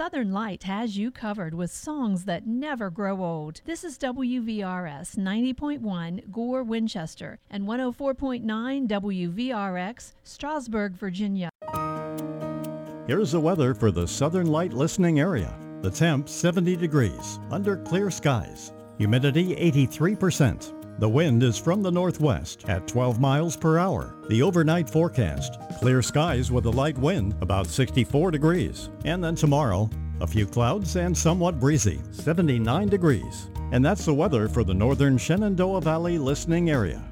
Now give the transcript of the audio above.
Southern Light has you covered with songs that never grow old. This is WVRS 90.1 Gore, Winchester, and 104.9 WVRX, Strasburg, Virginia. Here's the weather for the Southern Light listening area. The temp 70 degrees, under clear skies. Humidity 83%. The wind is from the northwest at 12 miles per hour. The overnight forecast, clear skies with a light wind, about 64 degrees. And then tomorrow, a few clouds and somewhat breezy, 79 degrees. And that's the weather for the northern Shenandoah Valley listening area.